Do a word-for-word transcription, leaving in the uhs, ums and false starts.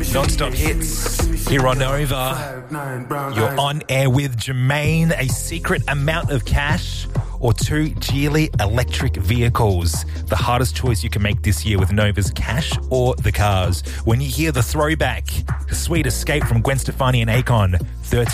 Non-stop hits here on Nova. You're on air with Jermaine. A secret amount of cash or two Geely electric vehicles. The hardest choice you can make this year with Nova's cash or the cars. When you hear the throwback, the sweet escape from Gwen Stefani and Akon, thirteen